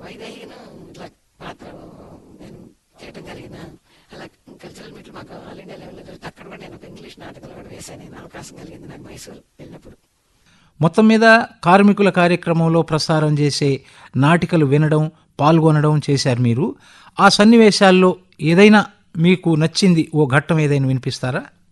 వైదేహిను ఇట్లా పాత్ర నేను చేయడం జరిగిన. అలా కల్చరల్ మీట్లు మాకు ఆల్ ఇండియా లెవెల్లో జరిగితే అక్కడ కూడా నేను ఒక ఇంగ్లీష్ నాటకాలు కూడా వేశాను. నేను అవకాశం కలిగింది నాకు మైసూరు వెళ్ళినప్పుడు. మొత్తం మీద కార్మికుల కార్యక్రమంలో ప్రసారం చేసే నాటికలు వినడం, పాల్గొనడం చేశారు మీరు. ఆ సన్నివేశాల్లో ఏదైనా మీకు నచ్చింది ఓ ఘట్టం ఏదైనా వినిపిస్తారా?